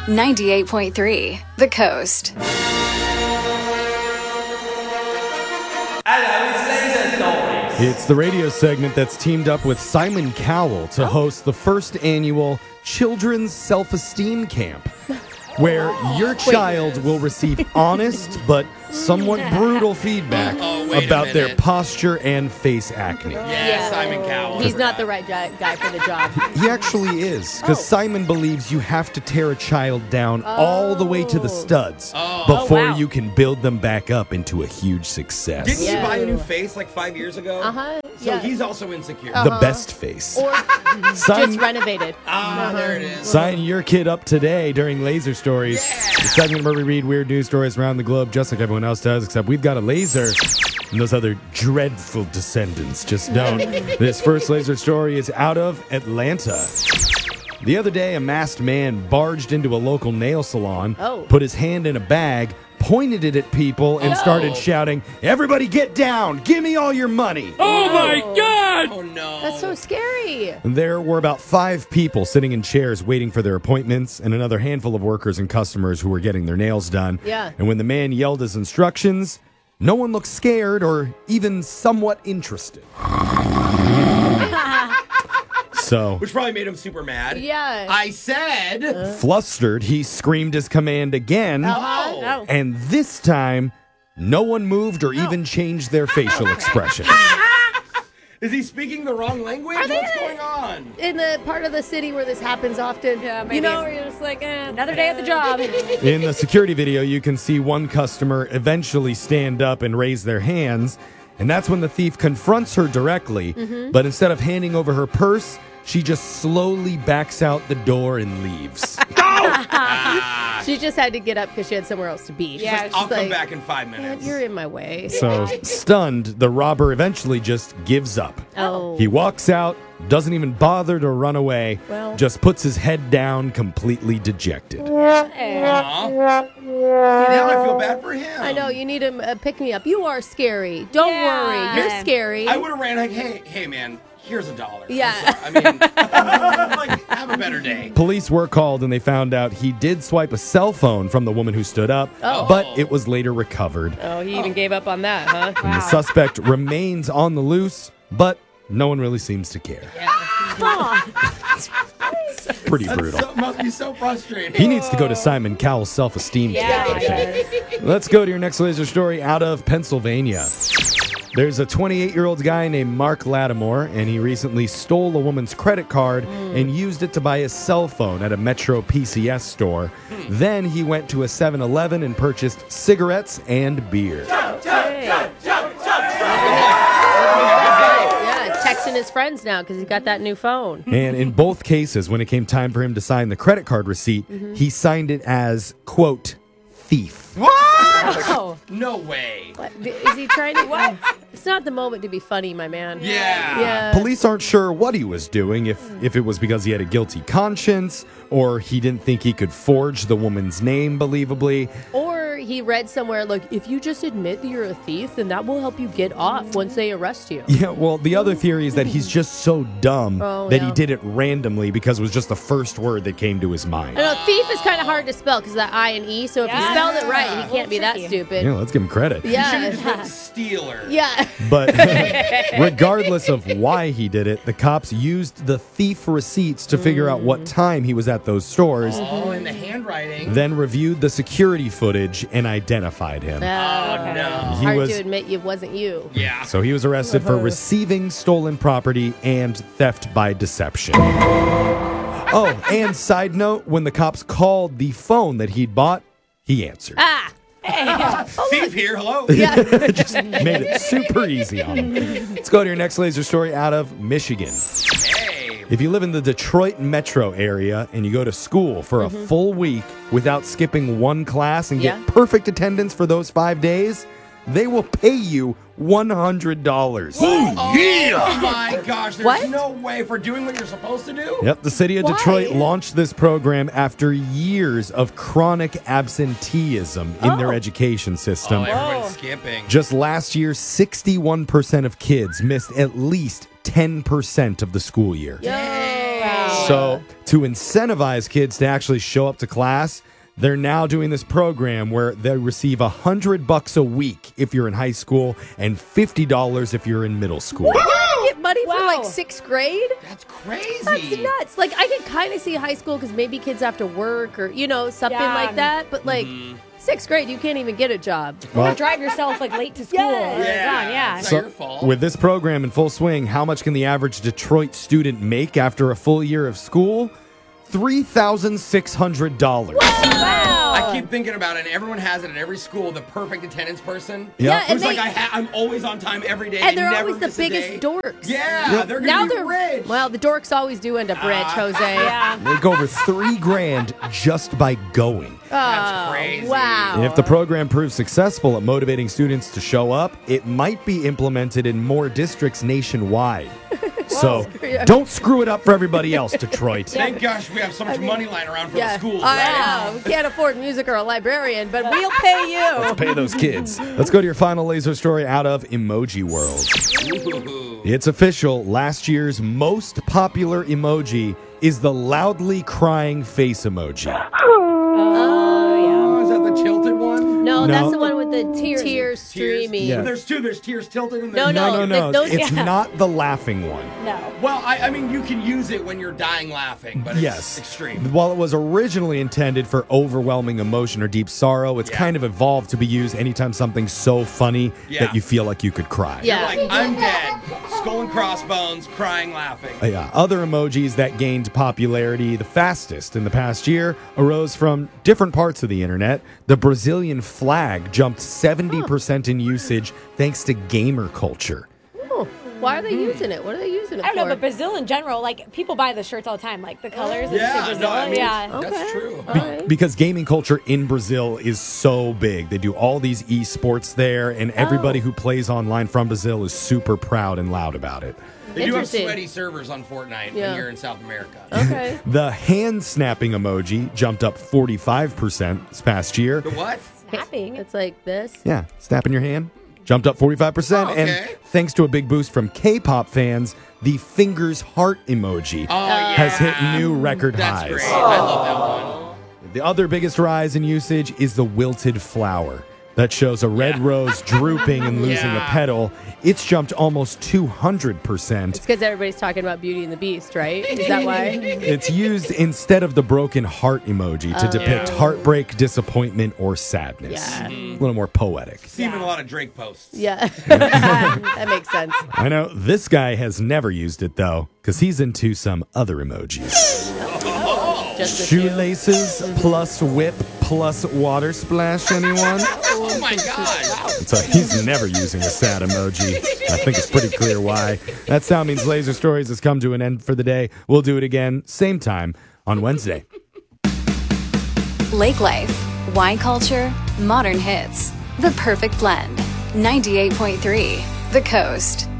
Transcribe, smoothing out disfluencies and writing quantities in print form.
98.3 The Coast. It's the radio segment that's teamed up with Simon Cowell to host the first annual Children's Self-Esteem Camp, where your child will receive honest but somewhat brutal feedback about their posture and face acne. Yeah, Simon Cowell. He's not the right guy for the job. He actually is, because Simon believes you have to tear a child down all the way to the studs before you can build them back up into a huge success. Didn't he buy a new face like 5 years ago? So he's also insecure. The best face. Or just renovated. There it is. Sign your kid up today during Laser Stories. The segment where we read weird news stories around the globe just like everyone else does, except we've got a laser. And those other dreadful descendants just don't. This first laser story is out of Atlanta. The other day, a masked man barged into a local nail salon, put his hand in a bag, pointed it at people, and started shouting, "Everybody get down! Give me all your money!" Oh my God! Oh no. That's so scary. There were about 5 people sitting in chairs waiting for their appointments, and another handful of workers and customers who were getting their nails done. Yeah. And when the man yelled his instructions, no one looked scared or even somewhat interested. So, Which probably made him super mad. Yeah. I said. flustered, he screamed his command again, and this time, no one moved or even changed their facial expression. Is he speaking the wrong language? What's going on? In the part of the city where this happens often, maybe. you know, where you're just like, another day at the job. In the security video, you can see one customer eventually stand up and raise their hands, and that's when the thief confronts her directly, but instead of handing over her purse, she just slowly backs out the door and leaves. She just had to get up because she had somewhere else to be. Yeah, I'll come back in 5 minutes. You're in my way. So, stunned, the robber eventually just gives up. He walks out, doesn't even bother to run away, just puts his head down, completely dejected. Now I feel bad for him. I know, you need to pick me up. You are scary. Don't worry. You're scary. I would have ran like, hey, man, here's $1. Yeah. I mean, like, have a better day. Police were called and they found out he did swipe a cell phone from the woman who stood up, but it was later recovered. Oh, he even gave up on that, huh? And the suspect remains on the loose, but no one really seems to care. It's pretty brutal. Must be so frustrating. He needs to go to Simon Cowell's self-esteem camp. Let's go to your next laser story out of Pennsylvania. There's a 28-year-old guy named Mark Lattimore, and he recently stole a woman's credit card and used it to buy a cell phone at a Metro PCS store. Then he went to a 7-Eleven and purchased cigarettes and beer. Yeah, texting his friends now because he's got that new phone. And in both cases, when it came time for him to sign the credit card receipt, he signed it as, quote, thief. What? Oh. No way. What? Is he trying to... What? It's not the moment to be funny, my man. Yeah. Police aren't sure what he was doing, if it was because he had a guilty conscience, or he didn't think he could forge the woman's name believably. Or he read somewhere, like, if you just admit that you're a thief, then that will help you get off once they arrest you. Yeah, well, the other theory is that he's just so dumb that he did it randomly because it was just the first word that came to his mind. I know, thief is kind of hard to spell because of that I and E, so if he spelled it right, he can't be that stupid. Yeah, let's give him credit. You should have just been stealer. Yeah. But regardless of why he did it, the cops used the thief receipts to figure out what time he was at those stores. Oh, and the handwriting. Then reviewed the security footage and identified him. Oh, no. Hard to admit it wasn't you. Yeah. So he was arrested for receiving stolen property and theft by deception. Oh, and side note, when the cops called the phone that he'd bought, he answered. Thief here, hello. Yeah. Just made it super easy on him. Let's go to your next laser story out of Michigan. Hey. If you live in the Detroit metro area and you go to school for a full week without skipping one class and get perfect attendance for those 5 days, they will pay you $100. Oh my gosh, there's What? no way for doing what you're supposed to do? Yep, the city of Detroit launched this program after years of chronic absenteeism in their education system. Oh, everyone's skipping. Just last year, 61% of kids missed at least 10% of the school year. So to incentivize kids to actually show up to class, they're now doing this program where they receive $100 a week if you're in high school and $50 if you're in middle school. You're gonna get money for Wow. like 6th grade? That's crazy. That's nuts. Like, I could kind of see high school because maybe kids have to work or, something Yeah. like that. But, like, 6th grade, you can't even get a job. Or drive yourself like late to school. Yeah. It's So not your fault. with this program in full swing, how much can the average Detroit student make after a full year of school? $3,600. I keep thinking about it, and everyone has it at every school, the perfect attendance person. Yeah. and Who's like, I'm always on time every day. And they're never always the miss a biggest day. dorks. Yeah, they're Now going to be they're rich. Well, the dorks always do end up rich, Jose. Yeah. Make over $3,000 just by going. That's crazy. Wow. If the program proves successful at motivating students to show up, it might be implemented in more districts nationwide. So don't screw it up for everybody else, Detroit. Thank gosh we have so much money lying around for the Yeah, schools, I right? know. We can't afford music or a librarian, but we'll pay you. Pay those kids. Let's go to your final laser story out of Emoji World. Ooh. It's official. Last year's most popular emoji is the loudly crying face emoji. Oh, is that the tilted one? No, No. that's the one with the tears streaming. Yeah. There's two. There's tears tilted and No, there's No. those- It's not the laughing one. No. Well, I mean, you can use it when you're dying laughing, but it's Yes. extreme. While it was originally intended for overwhelming emotion or deep sorrow, it's Yeah. kind of evolved to be used anytime something's so funny Yeah. that you feel like you could cry. Yeah. You're like, I'm dead. Skull and crossbones, crying, laughing. Yeah. Other emojis that gained popularity the fastest in the past year arose from different parts of the internet. The Brazilian flag jumped 70% in usage thanks to gamer culture. Oh, why are they using it? What are they using it I don't know, for? but Brazil in general, like people buy the shirts all the time, like the colors. that Yeah, say Brazil. no, I mean, yeah. Okay. That's true. All right. Because gaming culture in Brazil is so big. They do all these esports there, and everybody who plays online from Brazil is super proud and loud about it. They do have Interesting. sweaty servers on Fortnite Yeah. when you're in South America. Okay. The hand snapping emoji jumped up 45% this past year. The what? Snapping. It's like this. Yeah, snapping your hand jumped up 45%. Oh, okay. And thanks to a big boost from K-pop fans, the fingers heart emoji Oh, yeah. has hit new record That's highs. great. I love that one. The other biggest rise in usage is the wilted flower. That shows a red rose drooping and losing a Yeah. petal. It's jumped almost 200%. It's because everybody's talking about Beauty and the Beast, right? Is that why? It's used instead of the broken heart emoji to depict heartbreak, disappointment, or sadness. Yeah. A little more poetic. See him in a lot of Drake posts. Yeah. That makes sense. I know this guy has never used it though, because he's into some other emojis. Just a few. Shoelaces plus whip plus water splash, anyone? Oh my god. So he's never using a sad emoji. I think it's pretty clear why. That sound means Laser Stories has come to an end for the day. We'll do it again, same time on Wednesday. Lake Life, wine culture, modern hits. The perfect blend. 98.3 The Coast.